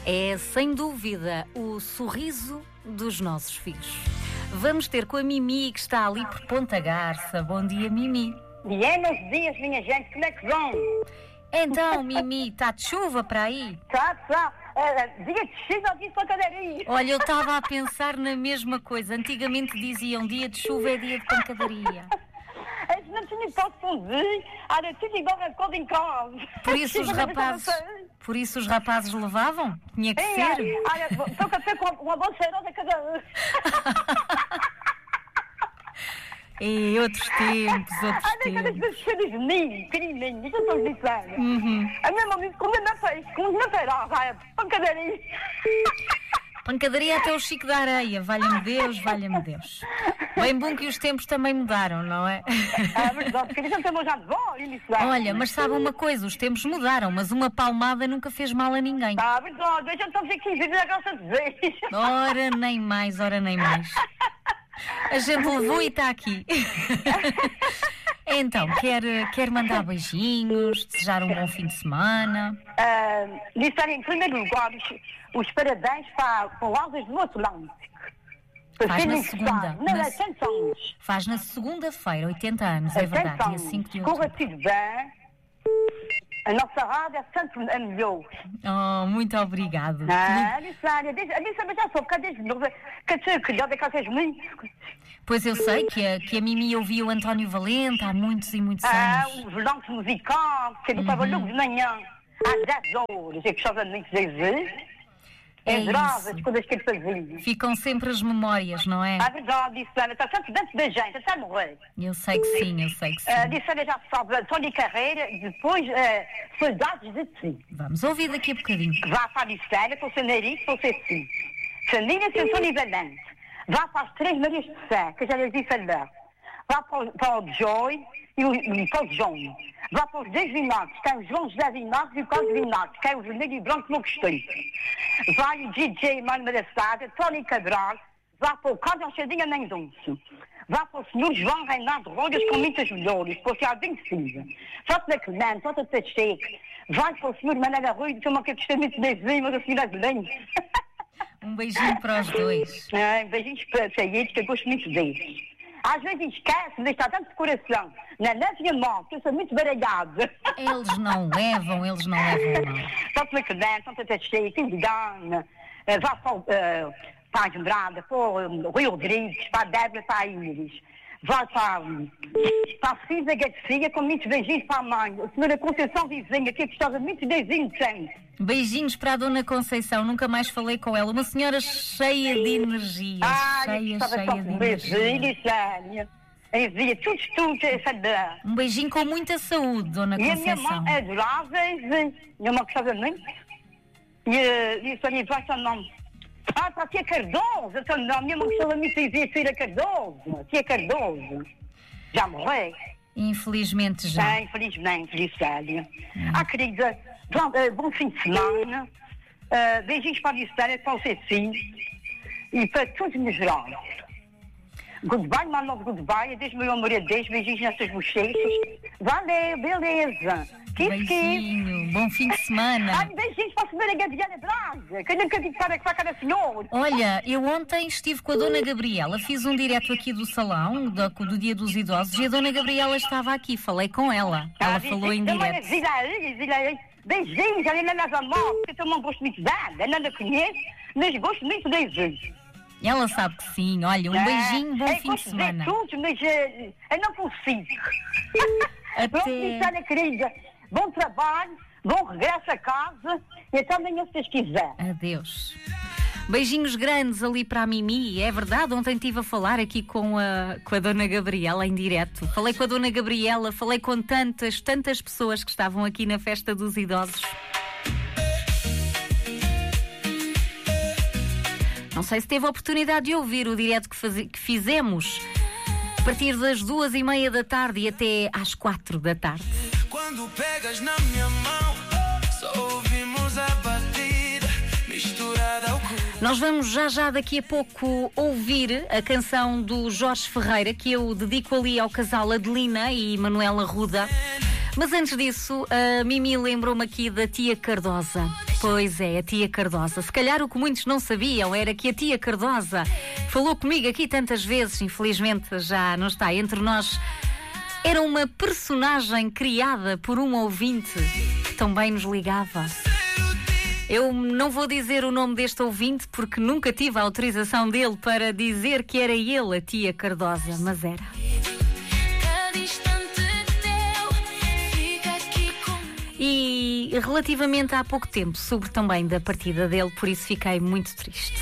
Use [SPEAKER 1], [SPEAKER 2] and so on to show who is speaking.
[SPEAKER 1] É, sem dúvida, o sorriso dos nossos filhos. Vamos ter com a Mimi, que está ali por Ponta Garça. Bom dia, Mimi.
[SPEAKER 2] Buenos dias, minha gente, como é que vão?
[SPEAKER 1] Então, Mimi, está de chuva para aí?
[SPEAKER 2] Tá. Dia de chuva aqui em pancadaria.
[SPEAKER 1] Olha, eu estava a pensar na mesma coisa. Antigamente diziam dia de chuva é dia de pancadaria.
[SPEAKER 2] Eles não tinham pode fundir, era tudo igual a coisa em casa.
[SPEAKER 1] Por isso os rapazes levavam? Tinha que ser?
[SPEAKER 2] Olha, estou a ter com uma boa cheirosa cada um.
[SPEAKER 1] E outros tempos.
[SPEAKER 2] Olha, cada cheiros meninos, pequenininhos, isso eu estou dizendo. A minha mãe como não terá, vai, pancadaria.
[SPEAKER 1] Pancadaria até o Chico da Areia, valha-me Deus, valha-me Deus. Bem bom que os tempos também mudaram, não é?
[SPEAKER 2] É verdade, porque eles não temos já de volta.
[SPEAKER 1] Olha, mas sabe uma coisa, os tempos mudaram, mas uma palmada nunca fez mal a ninguém.
[SPEAKER 2] É verdade, deixa-me estar aqui, viver a graça de Deus.
[SPEAKER 1] Ora, nem mais, ora, nem mais. A gente levou e está aqui. Então, quer mandar beijinhos, desejar um bom fim de semana?
[SPEAKER 2] Disser em primeiro lugar os parabéns para o Alves do Atlântico.
[SPEAKER 1] Faz na segunda.
[SPEAKER 2] Não, 80 anos.
[SPEAKER 1] Faz na segunda-feira, 80 anos, é verdade, dia 5 de
[SPEAKER 2] outubro.
[SPEAKER 1] outubro.
[SPEAKER 2] Corra tudo bem. A nossa rádio é sempre a melhor.
[SPEAKER 1] Oh, muito obrigado.
[SPEAKER 2] Disse já sou, porque desde novo, que tu criada que fez muito.
[SPEAKER 1] Pois eu sei que a Mimi ouvia o António Valente há muitos e muitos anos.
[SPEAKER 2] O verão musical, que ele estava logo de manhã, às 10 horas, eu gostava muito de ver. Adorava as coisas que ele fazia.
[SPEAKER 1] Ficam sempre as memórias, não é?
[SPEAKER 2] É verdade, disse ela, está sempre dentro da gente, até morrer.
[SPEAKER 1] Eu sei que sim, eu sei que sim.
[SPEAKER 2] Disse ela já sabe, Tony Carreira, depois Soldados de Ti.
[SPEAKER 1] Vamos ouvir daqui a bocadinho.
[SPEAKER 2] Vá para a Vicélia, para o seu nariz, para o seu sim. Família Santoni Valente. Vá para as Três Marias de Sé, que já lhes disse ali. Vá para o Joy e para o João. Vá para os dois Vinagres, que é o João José Vinagres e o Carlos Vinagres, que é o vermelho e branco que não gostei. Vai o DJ Mano Maraçada, Tony Cabral, vá para o Carlos Alchadinha Mendonça. Vá para o senhor João Reinaldo Rodas com muitas melhores, porque há bem precisa. Vá para a Clemente, vá para o Pacheco. Vai para o senhor Manuel Rui, que é uma que eu gostei muito de ver, mas a senhora Belém.
[SPEAKER 1] Um beijinho para os dois.
[SPEAKER 2] Beijinhos para eles, que eu gosto muito deles. Às vezes esquece, mas está tanto de coração. Na minha mão, que eu sou muito baralhada.
[SPEAKER 1] Eles não levam mal.
[SPEAKER 2] Tanto na Clemente, tanto até cheio, tem de gana. Vá para a Andrada, para o Rui Rodrigues, para a Débora, para a Iris. Vá para a Cisa Garcia, com muitos beijinhos para a mãe. A senhora Conceição Vizinha, que eu gostava muito de beijinhos sempre.
[SPEAKER 1] Beijinhos para a Dona Conceição, nunca mais falei com ela. Uma senhora cheia de energia. Cheia de energia.
[SPEAKER 2] Envia tudo, essa.
[SPEAKER 1] Um beijinho com muita saúde, Dona Conceição.
[SPEAKER 2] E a minha mãe adorava, minha mãe gostava muito. E isso ali vai seu nome. Para a tia Cardoso, então, não, minha mãe gostava muito de dizer Tia Cardoso. Tia Cardoso. Já morreu?
[SPEAKER 1] Infelizmente já.
[SPEAKER 2] Infelizmente, Lucélia. Querida, bom fim de semana. Beijinhos para a Lucélia, para o Ceci e para todos no geral. Goodbye, my love, goodbye. Adeus, meu amor, adeus. Beijinhos nessas bochechas. Valeu, beleza.
[SPEAKER 1] Beijinho, bom fim de semana.
[SPEAKER 2] Beijinhos para a senhora Gabriela Braga, que eu nunca vi para cada senhor.
[SPEAKER 1] Olha, eu ontem estive com a Dona Gabriela, fiz um direto aqui do salão, do Dia dos Idosos, e a Dona Gabriela estava aqui, falei com ela. Ela falou em direto.
[SPEAKER 2] Beijinhos, ela não leva mal, porque eu não gosto muito dela, não a conheço, mas gosto muito de ver.
[SPEAKER 1] Ela sabe que sim, olha, um beijinho, bom fim de semana.
[SPEAKER 2] Eu tudo, mas eu não consigo. Pronto, Ana querida, bom trabalho, bom regresso a casa e até amanhã se Deus quiser.
[SPEAKER 1] Adeus. Beijinhos grandes ali para a Mimi, é verdade, ontem estive a falar aqui com a Dona Gabriela em direto. Falei com a Dona Gabriela, falei com tantas pessoas que estavam aqui na festa dos idosos. Não sei se teve a oportunidade de ouvir o direto que fizemos a partir das 2:30 da tarde e até às 4 da tarde.
[SPEAKER 3] Quando pegas na minha mão, só ouvimos a batida misturada ao coração.
[SPEAKER 1] Nós vamos já daqui a pouco ouvir a canção do Jorge Ferreira, que eu dedico ali ao casal Adelina e Manuela Ruda. Mas antes disso, a Mimi lembrou-me aqui da tia Cardosa. Pois é, a tia Cardosa. Se calhar o que muitos não sabiam era que a tia Cardosa falou comigo aqui tantas vezes, infelizmente já não está entre nós. Era uma personagem criada por um ouvinte que também nos ligava. Eu não vou dizer o nome deste ouvinte porque nunca tive a autorização dele para dizer que era ele a tia Cardosa, mas era. E relativamente há pouco tempo soube também da partida dele, por isso fiquei muito triste.